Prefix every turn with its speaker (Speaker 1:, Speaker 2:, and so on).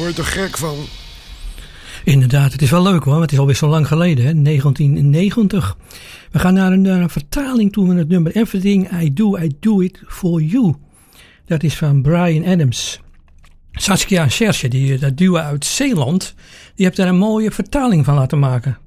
Speaker 1: word je toch gek van?
Speaker 2: Inderdaad, het is wel leuk hoor, want het is alweer zo lang geleden, hè? 1990. We gaan naar een vertaling toe van het nummer Everything I Do It For You. Dat is van Bryan Adams. Saskia en Serge, dat duo uit Zeeland, die hebben daar een mooie vertaling van laten maken.